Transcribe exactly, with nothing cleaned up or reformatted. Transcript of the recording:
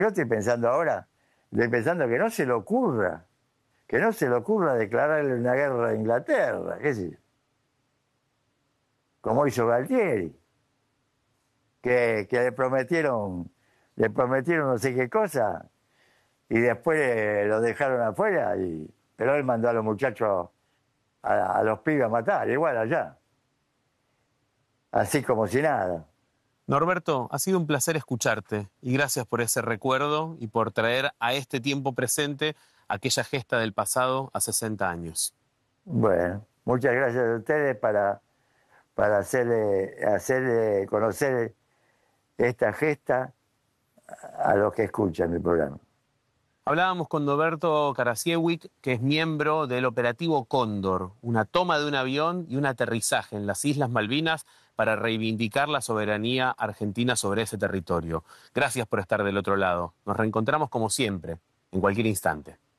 Yo estoy pensando ahora, estoy pensando que no se le ocurra, que no se le ocurra declararle una guerra a Inglaterra, qué sé yo. Como hizo Galtieri, que, que le prometieron, le prometieron no sé qué cosa, y después eh, lo dejaron afuera, y, pero él mandó a los muchachos, a, a los pibes a matar, igual allá. Así como si nada. Norberto, ha sido un placer escucharte y gracias por ese recuerdo y por traer a este tiempo presente aquella gesta del pasado a sesenta años. Bueno, muchas gracias a ustedes para, para hacerle, hacerle conocer esta gesta a los que escuchan el programa. Hablábamos con Norberto Karasiewicz, que es miembro del operativo Cóndor, una toma de un avión y un aterrizaje en las Islas Malvinas para reivindicar la soberanía argentina sobre ese territorio. Gracias por estar del otro lado. Nos reencontramos como siempre, en cualquier instante.